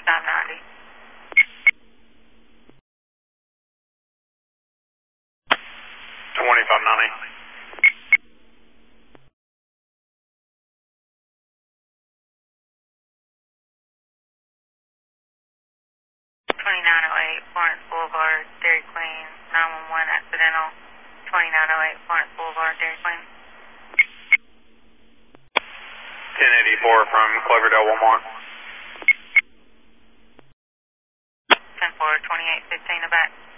2590. 2590. 2908 Florence Boulevard, Dairy Queen, 911 accidental. 2908 Florence Boulevard, Dairy Queen. 1084 from Cloverdale, Walmart. 10-4, 2815 back.